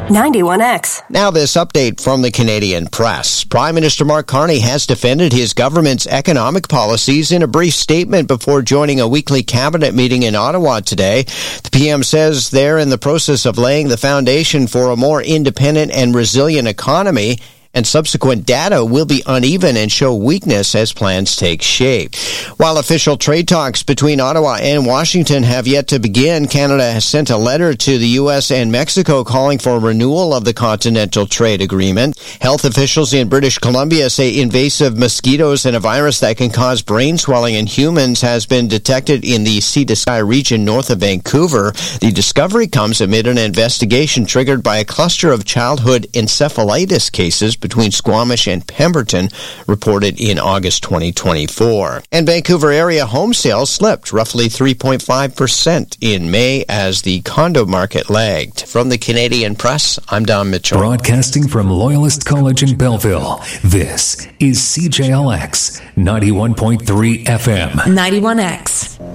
91X. Now this update from the Canadian press. Prime Minister Mark Carney has defended his government's economic policies in a brief statement before joining a weekly cabinet meeting in Ottawa today. The PM says they're in the process of laying the foundation for a more independent and resilient economy, and subsequent data will be uneven and show weakness as plans take shape. While official trade talks between Ottawa and Washington have yet to begin, Canada has sent a letter to the U.S. and Mexico calling for renewal of the Continental Trade Agreement. Health officials in British Columbia say invasive mosquitoes and a virus that can cause brain swelling in humans has been detected in the Sea to Sky region north of Vancouver. The discovery comes amid an investigation triggered by a cluster of childhood encephalitis cases between Squamish and Pemberton, reported in August 2024. And Vancouver area home sales slipped roughly 3.5% in May as the condo market lagged. From the Canadian Press, I'm Don Mitchell. Broadcasting from Loyalist College in Belleville, this is CJLX 91.3 FM. 91X.